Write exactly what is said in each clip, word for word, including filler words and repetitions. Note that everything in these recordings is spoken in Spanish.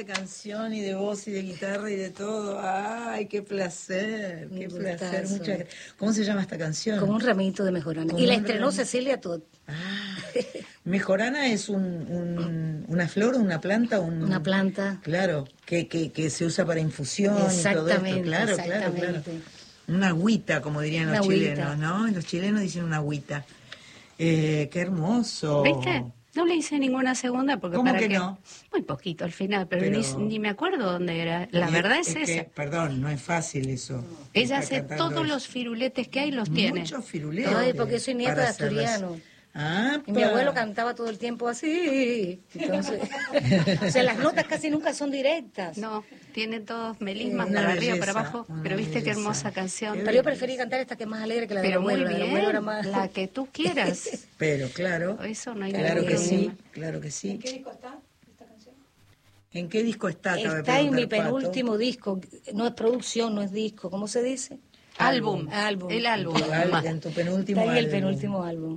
de canción y de voz y de guitarra y de todo. ¡Ay, qué placer! ¡Qué placer! Muchas... ¿Cómo se llama esta canción? Como un ramito de mejorana. Y la estrenó ramito. Cecilia Todd. Ah, mejorana es un, un, una flor, una planta, un, una planta. Claro, que, que, que se usa para infusión y todo esto. Claro, claro, claro. Una agüita, como dirían los chilenos, ¿no? Los chilenos dicen una agüita. Eh, qué hermoso. ¿Viste? No le hice ninguna segunda porque ¿Cómo para que que no? Muy poquito al final, pero, pero... Ni, ni me acuerdo dónde era. La es, verdad es, es esa. Que, perdón, no es fácil eso. Ella hace todos eso. Los firuletes que hay, los Muchos tiene. Muchos firuletes. Ay, porque soy nieta de asturiano. Ah, y mi abuelo cantaba todo el tiempo así. Entonces, o sea, las notas casi nunca son directas. No, tiene todos melismas eh, para arriba, para abajo. Pero viste belleza. Qué hermosa canción. Pero yo preferí cantar esta que es más alegre que la pero de abuelo. Muy bien, la, abuelo era más... la que tú quieras. Pero claro. Eso no hay claro que sí, claro que sí. ¿En qué disco está esta canción? ¿En qué disco está? Está en mi penúltimo Pato. disco. No es producción, no es disco. ¿Cómo se dice? Álbum. Álbum. El álbum. álbum. En tu penúltimo está ahí álbum. el penúltimo álbum.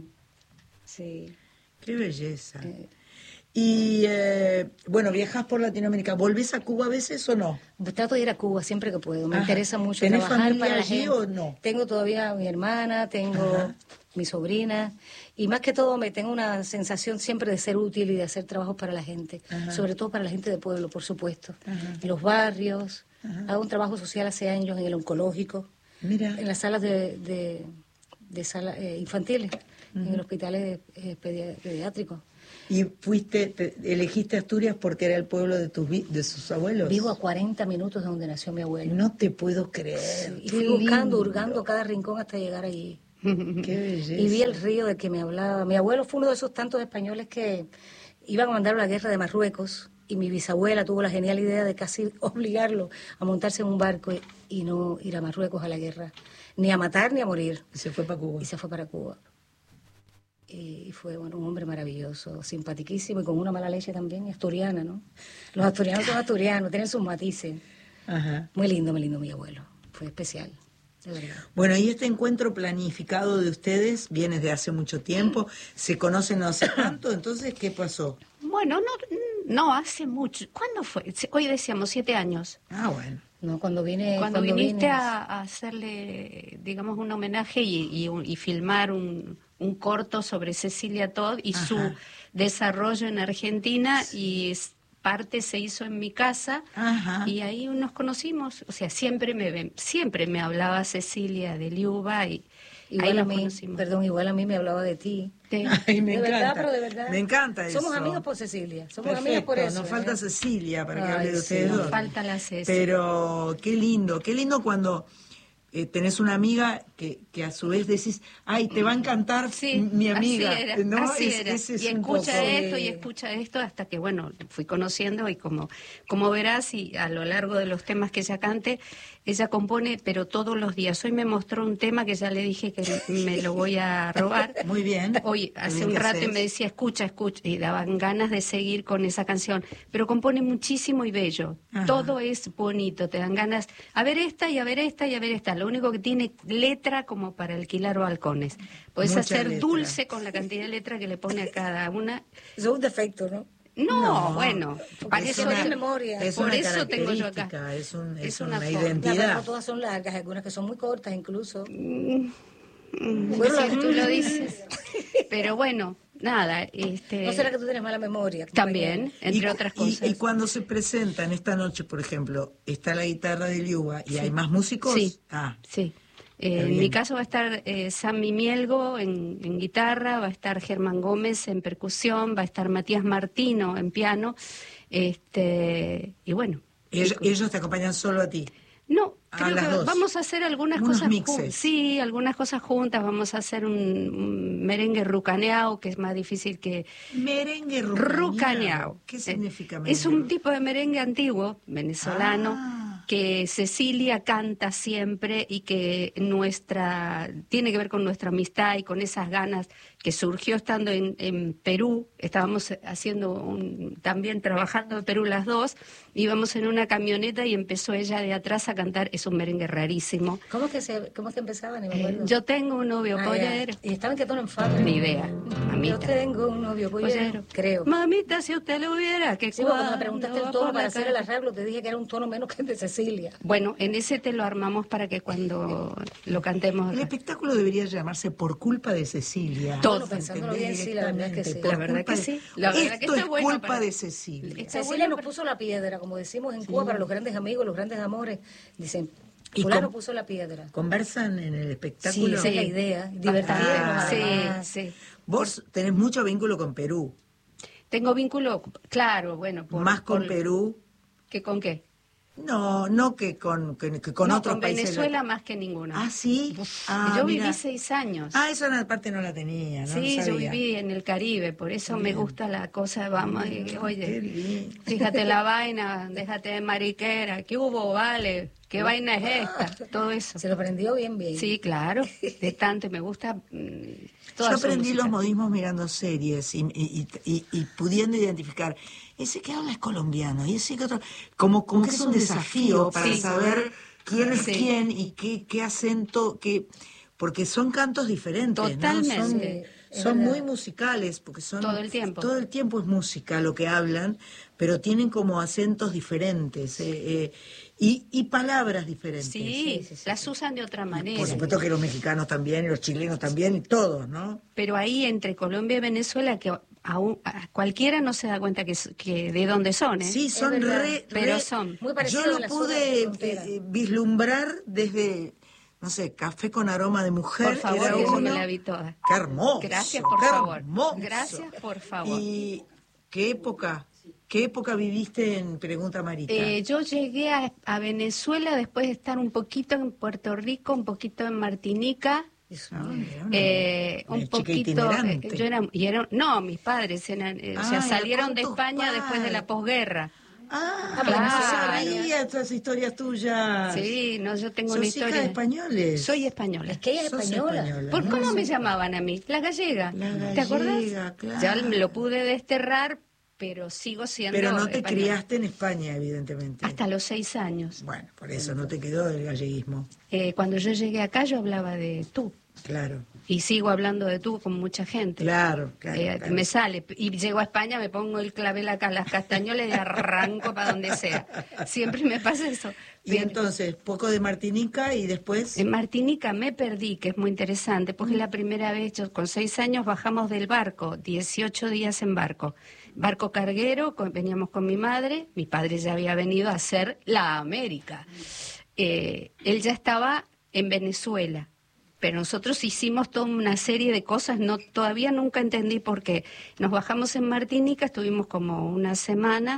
Sí. Qué belleza. Eh. Y, eh, bueno, viajas por Latinoamérica. ¿Volvés a Cuba a veces o no? Trato de ir a Cuba siempre que puedo. Me Ajá. interesa mucho ¿Tenés trabajar familia para la allí gente. o no? Tengo todavía a mi hermana, tengo Ajá. mi sobrina. Y más que todo me tengo una sensación siempre de ser útil y de hacer trabajos para la gente. Ajá. Sobre todo para la gente de pueblo, por supuesto. Ajá. En los barrios. Ajá. Hago un trabajo social hace años en el oncológico. Mira. En las salas de, de, de sala, eh, infantiles. Uh-huh. En los hospitales eh, pedi- pediátricos. ¿Y fuiste, te, elegiste Asturias porque era el pueblo de tus de sus abuelos? Vivo a cuarenta minutos de donde nació mi abuelo. No te puedo creer. Sí, y fui buscando, hurgando cada rincón hasta llegar allí. Qué belleza. Y vi el río de que me hablaba. Mi abuelo fue uno de esos tantos españoles que iban a mandar a la guerra de Marruecos y mi bisabuela tuvo la genial idea de casi obligarlo a montarse en un barco y, y no ir a Marruecos a la guerra. Ni a matar ni a morir. Y se fue para Cuba. Y se fue para Cuba. Y fue bueno, un hombre maravilloso, simpaticísimo y con una mala leche también, asturiana, ¿no? Los asturianos son asturianos, tienen sus matices. Ajá. Muy lindo, muy lindo mi abuelo, fue especial, de verdad. Bueno, y este encuentro planificado de ustedes viene de hace mucho tiempo, se conocen no hace tanto, entonces, ¿qué pasó? Bueno, no, no hace mucho. ¿Cuándo fue? Hoy decíamos siete años. Ah, bueno. No, cuando vine, cuando, cuando viniste vine... a, a hacerle, digamos, un homenaje y, y, y filmar un, un corto sobre Cecilia Todd y Ajá. su desarrollo en Argentina sí. y parte se hizo en mi casa Ajá. y ahí nos conocimos. O sea, siempre me siempre me hablaba Cecilia de Liuba y igual ahí a nos mí, conocimos. Perdón, igual a mí me hablaba de ti. De, Ay, me de encanta. verdad, pero de verdad. Me encanta eso. Somos amigos por Cecilia. Somos Perfecto, amigos por eso. Nos ¿eh? falta Cecilia para que Ay, hable de sí, ustedes nos dos. falta la Cecilia. Pero qué lindo, qué lindo cuando eh, tenés una amiga que, que a su vez decís, ay, te va a encantar sí, mi amiga. Así era, ¿no? así es, era. Ese es y un escucha poco... esto y escucha esto hasta que, bueno, fui conociendo y como, como verás y a lo largo de los temas que ella cante, ella compone, pero todos los días. Hoy me mostró un tema que ya le dije que me lo voy a robar. Muy bien. Hoy, hace un rato, y me decía, escucha, escucha, y daban ganas de seguir con esa canción. Pero compone muchísimo y bello. Ajá. Todo es bonito, te dan ganas a ver esta y a ver esta y a ver esta. Lo único que tiene letra como para alquilar balcones. Podés Mucha hacer letra. Dulce con la cantidad de letra que le pone a cada una. Es un defecto, ¿no? No, no, bueno, para es eso una es, memoria. Es por una eso tengo yo acá. Es, un, es, es una, una identidad. Claro, no todas son largas, hay algunas que son muy cortas incluso. Mm, mm, Bueno, si tú lo dices. Pero bueno, nada. Este, ¿No será que tú tienes mala memoria? También, entre y, otras y, cosas. Y cuando se presentan esta noche, por ejemplo, está la guitarra de Liuba y sí. hay más músicos. Sí, ah. sí. Eh, en mi caso va a estar eh, Sammy Mielgo en, en guitarra, va a estar Germán Gómez en percusión, va a estar Matías Martino en piano, este y bueno. ¿Ellos, ellos te acompañan solo a ti? No, a creo que dos. vamos a hacer algunas Unos cosas juntas. mixes. Sí, algunas cosas juntas. Vamos a hacer un, un merengue rucaneado, que es más difícil que... Merengue rucaneado. Rucaneado. ¿Qué significa merengue? Es un tipo de merengue antiguo, venezolano. Ah. que Cecilia canta siempre y que nuestra tiene que ver con nuestra amistad y con esas ganas que surgió estando en, en Perú. Estábamos haciendo un, también trabajando en Perú las dos, íbamos en una camioneta y empezó ella de atrás a cantar. Es un merengue rarísimo. ¿Cómo que se, cómo que empezaba? Ni me acuerdo. Eh, yo tengo un novio ah, pollero. ¿Y estaba en qué tono en fa? Ni idea, mamita. Yo tengo un novio pollero, pollero. creo. Mamita, si usted lo hubiera, que sí, cuando me preguntaste el tono para hacer el arreglo, te dije que era un tono menos que el de Cecilia. Bueno, en ese te lo armamos para que cuando lo cantemos... El espectáculo debería llamarse Por culpa de Cecilia. Todo. Bueno, pensándolo bien, sí, la verdad que sí. La verdad que sí. La verdad Esto que está es bueno culpa para... de Cecilia. Cecilia bueno nos para... puso la piedra, como decimos en sí. Cuba, para los grandes amigos, los grandes amores. Dicen, fulano puso la piedra. ¿Conversan en el espectáculo? Sí, esa es la idea. Divertirnos. Ah, sí, sí. Vos Por... tenés mucho vínculo con Perú. Tengo vínculo, claro, bueno. Por, ¿Más con por... Perú? ¿Que con qué? No, no que con, que, que con no, otros con países. Venezuela más que ninguno. Ah, sí. Ah, yo mira. viví seis años. Ah, esa parte no la tenía. No sí, no yo viví en el Caribe, por eso bien. Me gusta la cosa, vamos, y, oye, fíjate la vaina, déjate de mariquera, ¿qué hubo, vale? ¿Qué vaina es esta? Todo eso. Se lo aprendió bien, bien. Sí, claro, de tanto, me gusta. Mmm, Yo aprendí los modismos mirando series y, y, y, y pudiendo identificar. Ese que habla es colombiano y ese que otro. Como, como que es un desafío para sí. saber quién es sí. quién y qué, qué acento, qué. Porque son cantos diferentes. Totalmente. ¿no? Son, sí, son muy musicales, porque son. Todo el tiempo. Todo el tiempo es música lo que hablan, pero tienen como acentos diferentes. Eh, eh, Y, y palabras diferentes. Sí, sí, sí, sí, las usan de otra manera. Por supuesto que los mexicanos también, y los chilenos también, y todos, ¿no? Pero ahí entre Colombia y Venezuela, que aún, a cualquiera no se da cuenta que, que de dónde son, ¿eh? Sí, son re, pero re, son. Muy yo lo pude eh, vislumbrar desde, no sé, Café con aroma de mujer. Por favor, era eso uno. me la vi toda. Qué hermoso. Gracias, por qué favor. Hermoso. Gracias, por favor. ¿Y qué época? ¿Qué época viviste en Pregunta Marita? Eh, yo llegué a, a Venezuela después de estar un poquito en Puerto Rico, un poquito en Martinica. Ah, eh, una, un una poquito. Eh, yo era, y era, no, mis padres eran, eh, ah, o sea, salieron de España padres. después de la posguerra. Ah, claro. No sabía estas historias tuyas. Sí, no, yo tengo ¿Sos una historia. hija de españoles? Soy española. Es que ella es española. española. ¿Por no, cómo no me sé. llamaban a mí? La gallega. La gallega, ¿te acordás? Claro. Ya me lo pude desterrar, pero sigo siendo Pero no te española. Criaste en España, evidentemente. Hasta los seis años. Bueno, por eso no te quedó el galleguismo. Eh, cuando yo llegué acá yo hablaba de tú. Claro. Y sigo hablando de tú con mucha gente. Claro, claro, eh, claro. Me sale. Y llego a España, me pongo el clavel acá, las castañuelas y arranco para donde sea. Siempre me pasa eso. Y Pero, entonces, poco de Martinica y después... en Martinica me perdí, que es muy interesante, porque es la primera vez, yo con seis años bajamos del barco, dieciocho días en barco. Barco carguero, con, veníamos con mi madre, mi padre ya había venido a hacer la América. Eh, él ya estaba en Venezuela. Pero nosotros hicimos toda una serie de cosas, no todavía nunca entendí por qué. Nos bajamos en Martinica, estuvimos como una semana,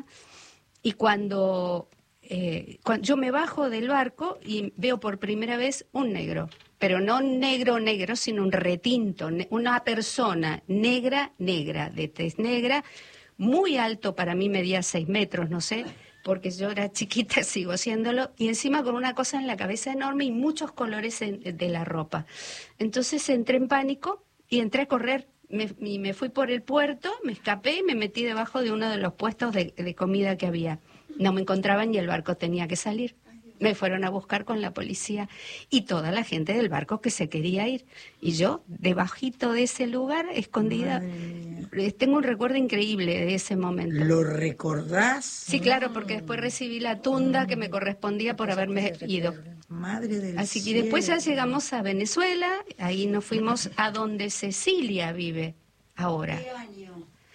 y cuando, eh, cuando yo me bajo del barco y veo por primera vez un negro, pero no negro negro, sino un retinto, una persona negra, negra, de tez negra, muy alto, para mí medía seis metros, no sé, porque yo era chiquita, sigo haciéndolo, y encima con una cosa en la cabeza enorme y muchos colores en, de la ropa. Entonces entré en pánico y entré a correr. Me, y me fui por el puerto, me escapé y me metí debajo de uno de los puestos de, de comida que había. No me encontraban y el barco tenía que salir. Me fueron a buscar con la policía y toda la gente del barco que se quería ir. Y yo, debajito de ese lugar, escondida, tengo un recuerdo increíble de ese momento. ¿Lo recordás? Sí, claro, porque después recibí la tunda que me correspondía por haberme ido. Madre del Así que cielo. después ya llegamos a Venezuela, ahí nos fuimos a donde Cecilia vive ahora. ¿Qué año?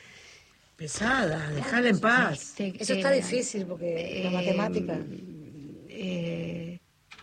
Pesada, déjala en paz. Te, Eso eh, está difícil porque eh, la matemática... Eh,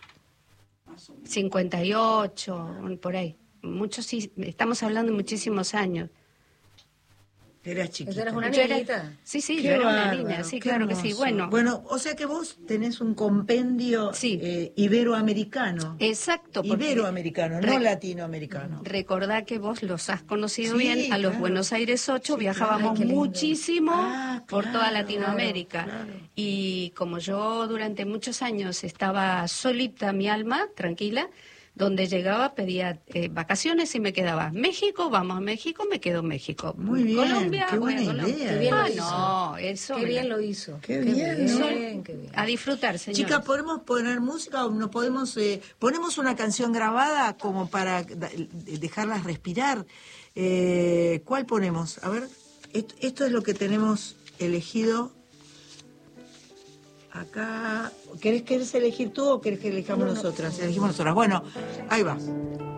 cincuenta y ocho, por ahí. Muchos, sí, estamos hablando de muchísimos años. Eras chiquita. Eras una Yo era- niñita. sí, sí, Qué yo era una bárbaro, niña, sí, qué claro que sí. hermoso. Bueno, Bueno, o sea que vos tenés un compendio Sí. eh, iberoamericano. exacto. porque Iberoamericano, re- no latinoamericano. Recordá que vos los has conocido Sí, bien, a los claro. Buenos Aires ocho Sí, viajábamos claro. Ay, qué lindo. muchísimo Ah, por toda claro, Latinoamérica. claro, claro. Y como yo durante muchos años estaba solita, mi alma, tranquila, donde llegaba pedía eh, vacaciones y me quedaba. México, vamos a México, me quedo en México. Muy bien, Colombia, qué voy a buena Colombia. idea. Qué bien Ah, lo hizo. no, eso. Qué me bien la- lo hizo. Qué bien, ¿no? bien, qué bien. A disfrutar, señores. Chicas, ¿podemos poner música o no podemos? Eh, ponemos una canción grabada como para da- dejarlas respirar. Eh, ¿Cuál ponemos? A ver, esto, esto es lo que tenemos elegido acá. ¿Querés, querés elegir tú o querés que elijamos nosotras? Elegimos nosotras. Bueno, ahí va.